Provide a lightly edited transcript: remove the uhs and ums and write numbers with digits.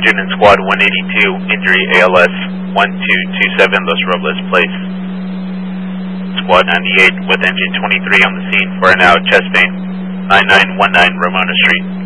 Agent in Squad 182, injury ALS 1227 Los Robles Place. Squad 98 with Engine 23 on the scene for an out chest pain, 9919 Ramona Street.